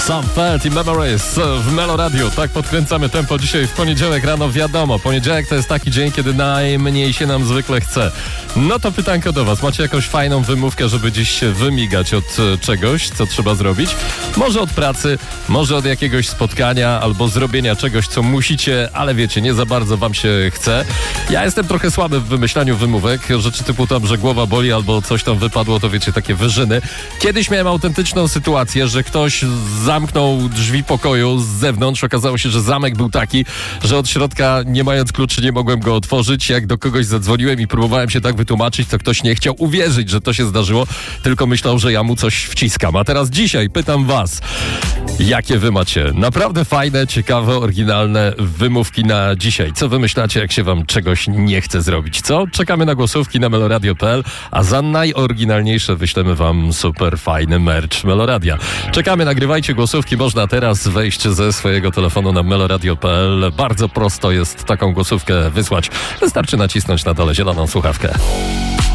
Sam Felt i Memories w Melo Radio. Tak podkręcamy tempo dzisiaj w poniedziałek rano. Wiadomo, poniedziałek to jest taki dzień, kiedy najmniej się nam zwykle chce. No to pytanko do was. Macie jakąś fajną wymówkę, żeby dziś się wymigać od czegoś, co trzeba zrobić? Może od pracy, może od jakiegoś spotkania albo zrobienia czegoś, co musicie, ale wiecie, nie za bardzo wam się chce. Ja jestem trochę słaby w wymyślaniu wymówek. Rzeczy typu tam, że głowa boli albo coś tam wypadło, to wiecie, takie wyżyny. Kiedyś miałem autentyczną sytuację, że ktoś zamknął drzwi pokoju z zewnątrz. Okazało się, że zamek był taki, że od środka, nie mając kluczy, nie mogłem go otworzyć. Jak do kogoś zadzwoniłem i próbowałem się tak wytłumaczyć, to ktoś nie chciał uwierzyć, że to się zdarzyło, tylko myślał, że ja mu coś wciskam. A teraz dzisiaj pytam was, jakie wy macie naprawdę fajne, ciekawe, oryginalne wymówki na dzisiaj? Co wymyślacie, jak się wam czegoś nie chce zrobić? Co? Czekamy na głosówki na meloradio.pl, a za najoryginalniejsze wyślemy wam super fajny merch Meloradia. Czekamy, nagrywajcie głosówki. Można teraz wejść ze swojego telefonu na meloradio.pl. Bardzo prosto jest taką głosówkę wysłać. Wystarczy nacisnąć na dole zieloną słuchawkę.